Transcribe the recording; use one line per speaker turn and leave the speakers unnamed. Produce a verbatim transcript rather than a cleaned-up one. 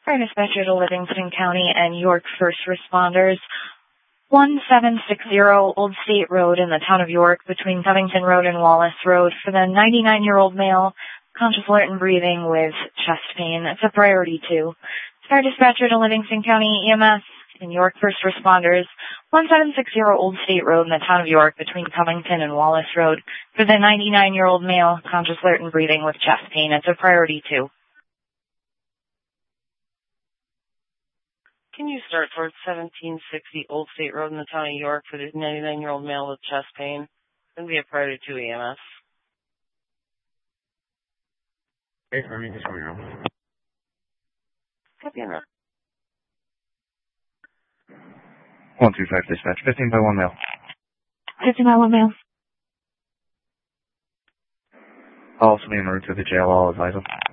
Fire dispatcher to Livingston County and York first responders. one seven six zero Old State Road in the town of York between Covington Road and Wallace Road for the ninety-nine-year-old male, conscious, alert, and breathing with chest pain. It's a priority two. Fire dispatcher to Livingston County E M S and York first responders. one seven six zero Old State Road in the town of York between Covington and Wallace Road for the ninety-nine-year-old male, conscious, alert, and breathing with chest pain. It's a priority two.
Can you start towards seventeen sixty Old State Road in the town of York for the ninety-nine-year-old male with chest pain? It's going to be a priority two E M S.
Hey, let me just go now.
Copy on that.
one two five dispatch, fifteen by one male.
fifteen by one male.
I'll also be en route to the jail. I'll advise them.